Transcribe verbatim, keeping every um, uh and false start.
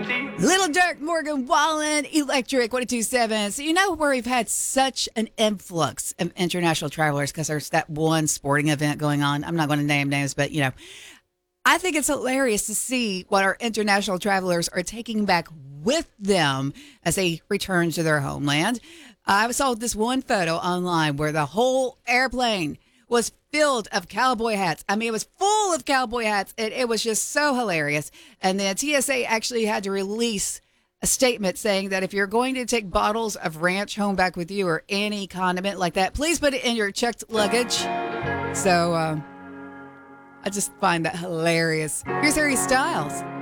Little Dirk, Morgan Wallen, Electric one oh two point seven. So you know where we've had such an influx of international travelers because there's that one sporting event going on. I'm not going to name names, but you know, I think it's hilarious to see what our international travelers are taking back with them as they return to their homeland. I saw this one photo online where the whole airplane was filled of cowboy hats. I mean, it was full of cowboy hats, and it was just so hilarious. And then T S A actually had to release a statement saying that if you're going to take bottles of ranch home back with you or any condiment like that, please put it in your checked luggage. So uh, I just find that hilarious. Here's Harry Styles.